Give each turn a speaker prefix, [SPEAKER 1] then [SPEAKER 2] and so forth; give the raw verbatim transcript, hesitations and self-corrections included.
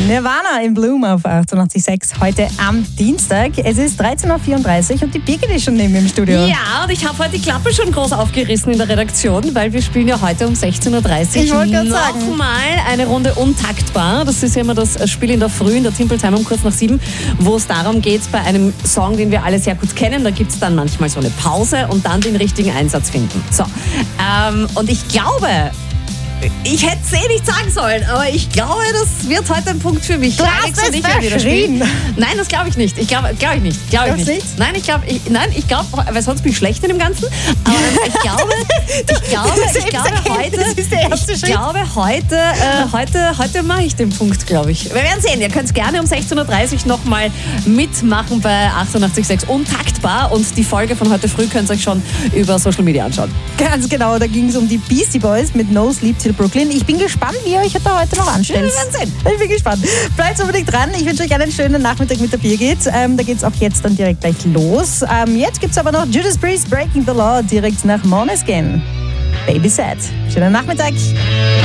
[SPEAKER 1] Nirvana im Bloom auf achtundachtzig Komma sechs heute am Dienstag. Es ist dreizehn Uhr vierunddreißig und die Birgit ist schon neben mir im Studio.
[SPEAKER 2] Ja, und ich habe heute die Klappe schon groß aufgerissen in der Redaktion, weil wir spielen ja heute um sechzehn Uhr dreißig
[SPEAKER 1] Ich wollte gerade sagen.
[SPEAKER 2] nochmal eine Runde untaktbar. Das ist ja immer das Spiel in der Früh, in der Timple Time um kurz nach sieben, wo es darum geht, bei einem Song, den wir alle sehr gut kennen, da gibt es dann manchmal so eine Pause und dann den richtigen Einsatz finden. So, ähm, und ich glaube... Ich hätte es eh nicht sagen sollen, aber ich glaube, das wird heute ein Punkt für mich.
[SPEAKER 1] Du hast es verschrien.
[SPEAKER 2] Nein, das glaube ich nicht. Ich glaube glaub ich nicht. Glaub ich nicht.
[SPEAKER 1] nicht.
[SPEAKER 2] Nein, ich glaube, ich, nein, ich glaube, weil sonst bin ich schlecht in dem Ganzen. Aber ich glaube, ich glaube, ich glaube heute,
[SPEAKER 1] das ist der erste
[SPEAKER 2] ich
[SPEAKER 1] Schritt.
[SPEAKER 2] glaube heute, äh, heute, heute mache ich den Punkt, glaube ich. Wir werden sehen. Ihr könnt gerne um sechzehn Uhr dreißig nochmal mitmachen bei achtundachtzig Komma sechs untaktbar und die Folge von heute früh könnt ihr euch schon über Social Media anschauen.
[SPEAKER 1] Ganz genau, da ging es um die Beastie Boys mit No Sleep Till Brooklyn. Ich bin gespannt, wie ihr euch da heute noch anstellt.
[SPEAKER 2] Wir werden sehen.
[SPEAKER 1] Ich bin gespannt. Bleibt unbedingt dran. Ich wünsche euch einen schönen Nachmittag mit der Birgit. Ähm, da geht es auch jetzt dann direkt gleich los. Ähm, jetzt gibt es aber noch Judas Priest Breaking the Law direkt nach Måneskin. Baby Set. Schönen Nachmittag.